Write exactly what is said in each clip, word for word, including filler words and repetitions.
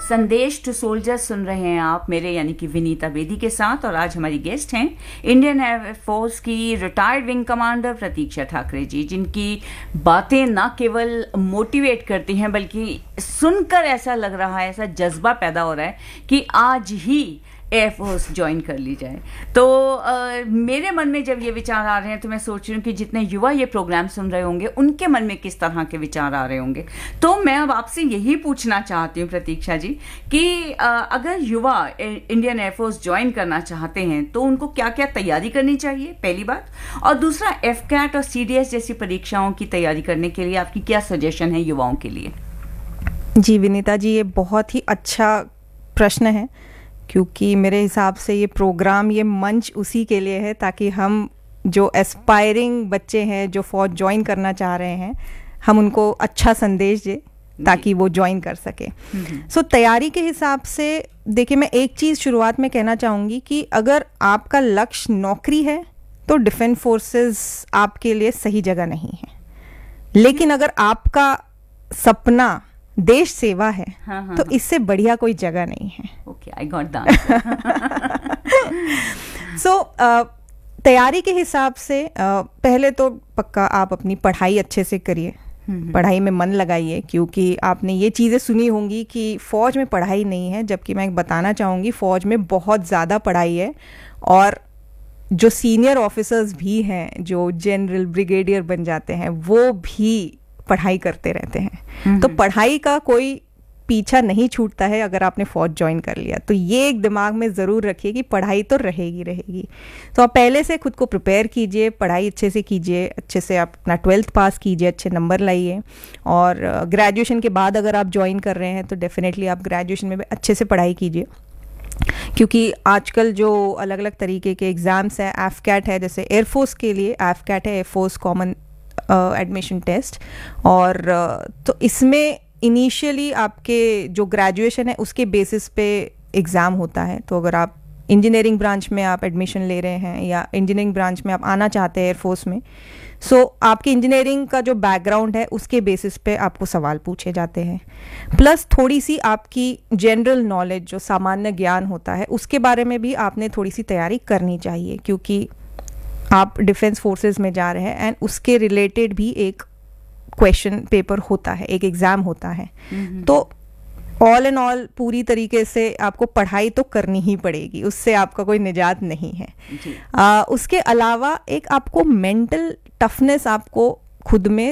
संदेश to soldiers सुन रहे हैं आप मेरे यानी कि विनीता बेदी के साथ, और आज हमारी गेस्ट हैं इंडियन एयरफोर्स की रिटायर्ड विंग कमांडर प्रतीक्षा ठाकरे जी, जिनकी बातें ना केवल मोटिवेट करती हैं बल्कि सुनकर ऐसा लग रहा है, ऐसा जज्बा पैदा हो रहा है कि आज ही एयरफोर्स ज्वाइन कर ली जाए। तो आ, मेरे मन में जब ये विचार आ रहे हैं तो मैं सोच रही हूँ कि जितने युवा ये प्रोग्राम सुन रहे होंगे उनके मन में किस तरह के विचार आ रहे होंगे। तो मैं अब आपसे यही पूछना चाहती हूँ प्रतीक्षा जी कि आ, अगर युवा इंडियन एयरफोर्स ज्वाइन करना चाहते हैं तो उनको क्या क्या तैयारी करनी चाहिए, पहली बात, और दूसरा एफ कैट और सी डी एस जैसी परीक्षाओं की तैयारी करने के लिए आपकी क्या सजेशन है युवाओं के लिए? जी विनीता जी, ये बहुत ही अच्छा प्रश्न है, क्योंकि मेरे हिसाब से ये प्रोग्राम, ये मंच उसी के लिए है ताकि हम जो एस्पायरिंग बच्चे हैं जो फौज ज्वाइन करना चाह रहे हैं, हम उनको अच्छा संदेश दें ताकि वो ज्वाइन कर सके। सो so, तैयारी के हिसाब से देखिए, मैं एक चीज़ शुरुआत में कहना चाहूँगी कि अगर आपका लक्ष्य नौकरी है तो डिफेंस फोर्सेस आपके लिए सही जगह नहीं है, लेकिन अगर आपका सपना देश सेवा है, हाँ, हाँ, तो इससे बढ़िया कोई जगह नहीं है। Okay, I got that. सो तैयारी के हिसाब से uh, पहले तो पक्का आप अपनी पढ़ाई अच्छे से करिए, पढ़ाई में मन लगाइए, क्योंकि आपने ये चीज़ें सुनी होंगी कि फ़ौज में पढ़ाई नहीं है, जबकि मैं बताना चाहूँगी फ़ौज में बहुत ज़्यादा पढ़ाई है। और जो सीनियर ऑफिसर्स भी हैं, जो जनरल ब्रिगेडियर बन जाते हैं, वो भी पढ़ाई करते रहते हैं। तो पढ़ाई का कोई पीछा नहीं छूटता है अगर आपने फौज ज्वाइन कर लिया। तो ये एक दिमाग में ज़रूर रखिए कि पढ़ाई तो रहेगी रहेगी। तो आप पहले से खुद को प्रिपेयर कीजिए, पढ़ाई अच्छे से कीजिए, अच्छे से आप अपना ट्वेल्थ पास कीजिए, अच्छे नंबर लाइए। और ग्रेजुएशन के बाद अगर आप ज्वाइन कर रहे हैं तो डेफिनेटली आप ग्रेजुएशन में भी अच्छे से पढ़ाई कीजिए, क्योंकि आजकल जो अलग अलग तरीके के एग्ज़ाम्स हैं, एफ कैट है जैसे एयरफोर्स के लिए, एफ कैट है एयरफोर्स कॉमन एडमिशन टेस्ट, और uh, तो इसमें इनिशियली आपके जो ग्रेजुएशन है उसके बेसिस पे एग्ज़ाम होता है। तो अगर आप इंजीनियरिंग ब्रांच में आप एडमिशन ले रहे हैं या इंजीनियरिंग ब्रांच में आप आना चाहते हैं एयरफोर्स में, सो so, आपके इंजीनियरिंग का जो बैकग्राउंड है उसके बेसिस पे आपको सवाल पूछे जाते हैं, प्लस थोड़ी सी आपकी जनरल नॉलेज, जो सामान्य ज्ञान होता है, उसके बारे में भी आपने थोड़ी सी तैयारी करनी चाहिए, क्योंकि आप डिफेंस फोर्सेस में जा रहे हैं एंड उसके रिलेटेड भी एक क्वेश्चन पेपर होता है, एक एग्ज़ाम होता है। तो ऑल एंड ऑल पूरी तरीके से आपको पढ़ाई तो करनी ही पड़ेगी, उससे आपका कोई निजात नहीं है। आ, उसके अलावा एक आपको मेंटल टफनेस आपको खुद में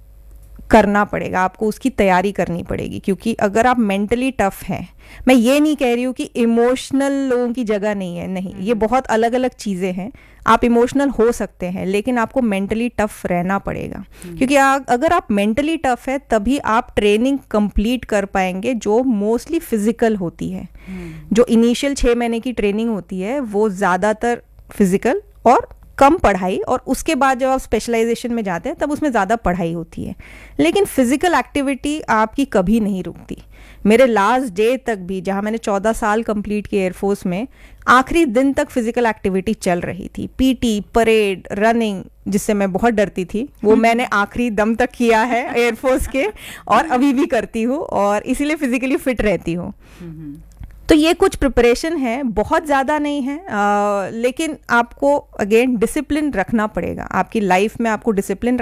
करना पड़ेगा, आपको उसकी तैयारी करनी पड़ेगी, क्योंकि अगर आप मेंटली टफ हैं, मैं ये नहीं कह रही हूँ कि इमोशनल लोगों की जगह नहीं है, नहीं, ये बहुत अलग अलग चीज़ें हैं। आप इमोशनल हो सकते हैं लेकिन आपको मेंटली टफ रहना पड़ेगा, क्योंकि आ, अगर आप मेंटली टफ है तभी आप ट्रेनिंग कंप्लीट कर पाएंगे, जो मोस्टली फिजिकल होती है। जो इनिशियल छः महीने की ट्रेनिंग होती है वो ज़्यादातर फिजिकल और कम पढ़ाई, और उसके बाद जब आप स्पेशलाइजेशन में जाते हैं तब उसमें ज़्यादा पढ़ाई होती है, लेकिन फिजिकल एक्टिविटी आपकी कभी नहीं रुकती। मेरे लास्ट डे तक भी, जहाँ मैंने चौदह साल कंप्लीट किए एयरफोर्स में, आखिरी दिन तक फिजिकल एक्टिविटी चल रही थी। पीटी, परेड, रनिंग, जिससे मैं बहुत डरती थी, वो मैंने आखिरी दम तक किया है एयरफोर्स के, और अभी भी करती हूँ, और इसीलिए फिजिकली फिट रहती हूँ। तो ये कुछ प्रिपरेशन है, बहुत ज़्यादा नहीं है, आ, लेकिन आपको अगेन डिसिप्लिन रखना पड़ेगा। आपकी लाइफ में आपको डिसिप्लिन